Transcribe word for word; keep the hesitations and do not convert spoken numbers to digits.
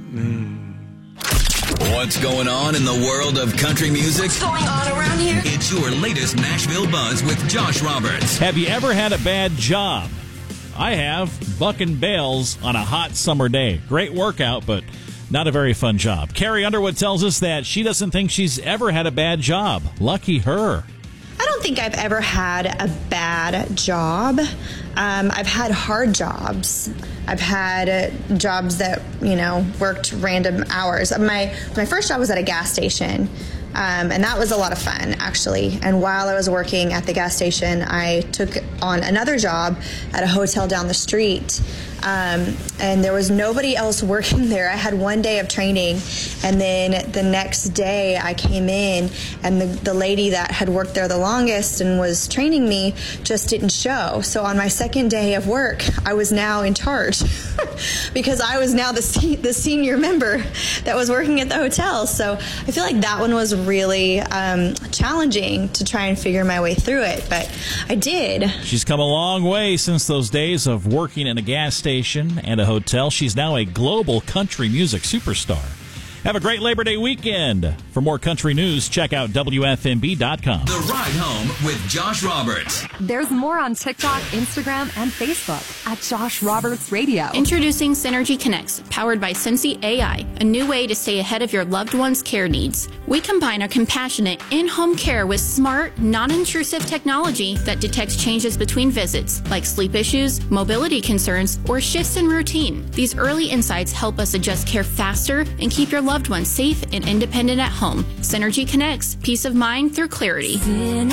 What's going on in the world of country music? What's going on around here? It's your latest Nashville Buzz with Josh Roberts. Have you ever had a bad job? I have, bucking bales on a hot summer day. Great workout, but not a very fun job. Carrie Underwood tells us that she doesn't think she's ever had a bad job. Lucky her. I don't think I've ever had a bad job. Um, I've had hard jobs. I've had uh, jobs that, you know, worked random hours. My my first job was at a gas station, um, and that was a lot of fun, actually. And while I was working at the gas station, I took on another job at a hotel down the street. Um, and there was nobody else working there. I had one day of training, and then the next day I came in, and the, the lady that had worked there the longest and was training me just didn't show. So on my second day of work, I was now in charge because I was now the se- the senior member that was working at the hotel. So I feel like that one was really um, challenging to try and figure my way through it, but I did. She's come a long way since those days of working in a gas station and a hotel. She's now a global country music superstar. Have a great Labor Day weekend. For more country news, check out W F M B dot com. The Ride Home with Josh Roberts. There's more on TikTok, Instagram, and Facebook at Josh Roberts Radio. Introducing Synergy Connects, powered by Sensi A I, a new way to stay ahead of your loved one's care needs. We combine our compassionate in-home care with smart, non-intrusive technology that detects changes between visits, like sleep issues, mobility concerns, or shifts in routine. These early insights help us adjust care faster and keep your loved ones safe and independent at home. Synergy Connects, peace of mind through clarity.